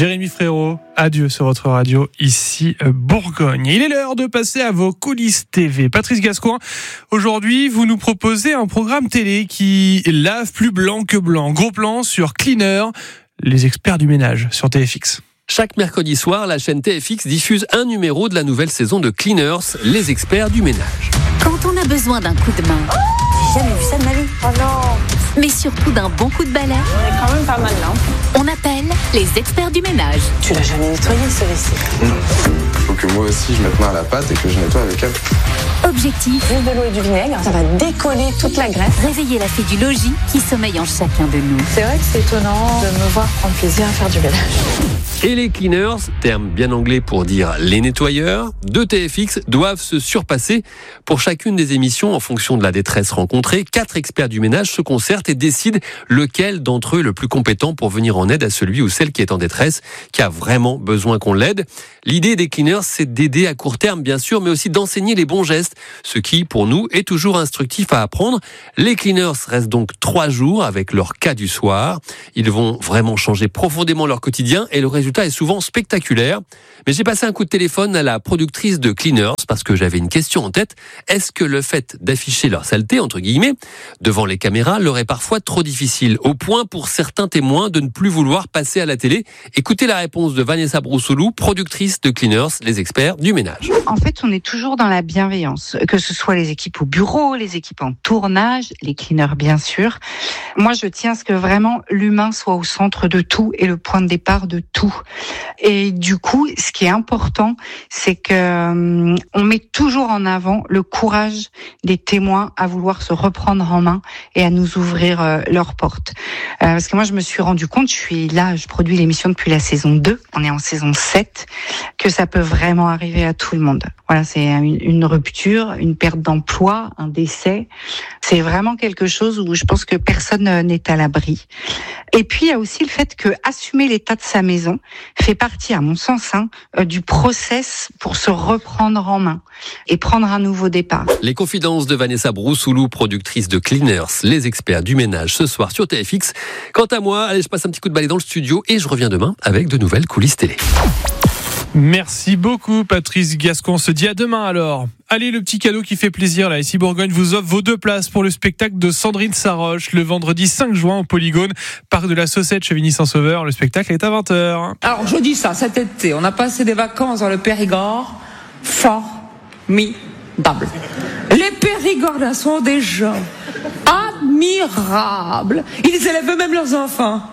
Jérémy Frérot, adieu sur votre radio, ici Bourgogne. Il est l'heure de passer à vos coulisses TV. Patrice Gascoin, aujourd'hui, vous nous proposez un programme télé qui lave plus blanc que blanc. Gros plan sur Cleaner, les experts du ménage sur TFX. Chaque mercredi soir, la chaîne TFX diffuse un numéro de la nouvelle saison de Cleaners, les experts du ménage. Quand on a besoin d'un coup de main, J'ai jamais vu ça de ma vie. Oh non. mais surtout d'un bon coup de balai, On est quand même pas mal là. on appelle les experts du ménage. Tu l'as jamais nettoyé ce lessive. Faut que moi aussi je mette main à la pâte et que je nettoie avec elle. Objectif, Juste de l'eau et du vinaigre, ça va décoller toute la graisse. réveiller la fée du logis qui sommeille en chacun de nous. C'est vrai que c'est étonnant de me voir prendre plaisir à faire du ménage. Et les Cleaners, terme bien anglais pour dire les nettoyeurs, de TFX doivent se surpasser. Pour chacune des émissions, en fonction de la détresse rencontrée, 4 experts du ménage se concertent et décident lequel d'entre eux est le plus compétent pour venir en aide à celui ou celle qui est en détresse, qui a vraiment besoin qu'on l'aide. L'idée des Cleaners, c'est d'aider à court terme, bien sûr, mais aussi d'enseigner les bons gestes, ce qui, pour nous, est toujours instructif à apprendre. Les Cleaners restent donc 3 jours avec leur cas du soir. Ils vont vraiment changer profondément leur quotidien et le résultat est souvent spectaculaire. Mais j'ai passé un coup de téléphone à la productrice de Cleaners parce que j'avais une question en tête. Est-ce que le fait d'afficher leur saleté, entre guillemets, devant les caméras leur est parfois trop difficile, au point pour certains témoins de ne plus vouloir passer à la télé? Écoutez la réponse de Vanessa Broussoulou, productrice de Cleaners, les experts du ménage. En fait, on est toujours dans la bienveillance, que ce soit les équipes au bureau, les équipes en tournage, les cleaners bien sûr. Moi, je tiens à ce que vraiment l'humain soit au centre de tout et le point de départ de tout. Et du coup, ce qui est important, c'est que on met toujours en avant le courage des témoins à vouloir se reprendre en main et à nous ouvrir leurs portes. Parce que moi, je me suis rendu compte, je produis l'émission depuis la saison 2, on est en saison 7, que ça peut vraiment arriver à tout le monde. Voilà, c'est une rupture, une perte d'emploi, un décès. C'est vraiment quelque chose où je pense que personne n'est à l'abri. Et puis, il y a aussi le fait que assumer l'état de sa maison fait partie, à mon sens, du process pour se reprendre en main et prendre un nouveau départ. Les confidences de Vanessa Broussoulou, productrice de Cleaners, les experts du ménage, ce soir sur TFX. Quant à moi, allez, je passe un petit coup de balai dans le studio et je reviens demain avec de nouvelles coulisses télé. Merci beaucoup Patrice Gascon, on se dit à demain alors. Allez, le petit cadeau qui fait plaisir là, ici Bourgogne vous offre vos 2 places pour le spectacle de Sandrine Saroche le vendredi 5 juin au Polygone, parc de la Saucette, Chevigny-Saint-Sauveur. Le spectacle est à 20h. Alors je dis ça, cet été, on a passé des vacances dans le Périgord formidables. Les Périgordins sont des gens admirables. Ils élèvent eux-mêmes leurs enfants.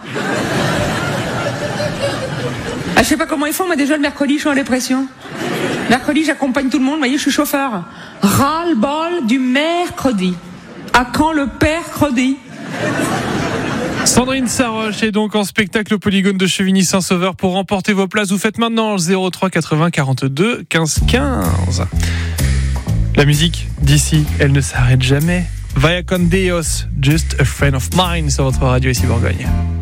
Je sais pas comment ils font, mais déjà le mercredi, je suis en dépression. Mercredi, j'accompagne tout le monde, vous voyez, je suis chauffeur. Ras-le-bol du mercredi. À quand le mercredi? Sandrine Saroche est donc en spectacle au Polygone de Chevigny-Saint-Sauveur. Pour remporter vos places, vous faites maintenant 03 80 42 15 15. La musique d'ici, elle ne s'arrête jamais. Vaya con Dios, Just a Friend of Mine sur votre radio ici Bourgogne.